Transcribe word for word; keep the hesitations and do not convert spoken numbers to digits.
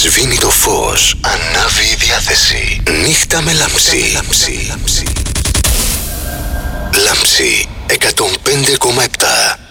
Σβήνει το φως, ανάβει η διάθεση. Νύχτα με λάμψη. Λάμψη εκατόν πέντε κόμμα επτά.